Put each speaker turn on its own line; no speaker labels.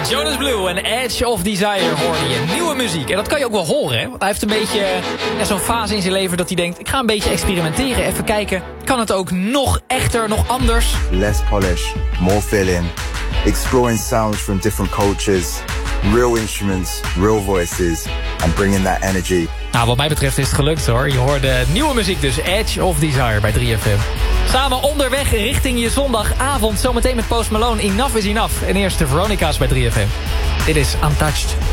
Jonas Blue en Edge of Desire hoorde je. Nieuwe muziek. En dat kan je ook wel horen, hè? Want hij heeft een beetje zo'n fase in zijn leven dat hij denkt... ik ga een beetje experimenteren, even kijken. Kan het ook nog echter, nog anders?
Less polish, more feeling. Exploring sounds from different cultures. Real instruments, real voices. And bringing that energy.
Nou, wat mij betreft is het gelukt, hoor. Je hoorde nieuwe muziek dus. Edge of Desire bij 3FM. Samen onderweg richting je zondagavond. Zometeen met Post Malone. Enough is enough. En eerst de Veronica's bij 3FM. Dit is Untouched.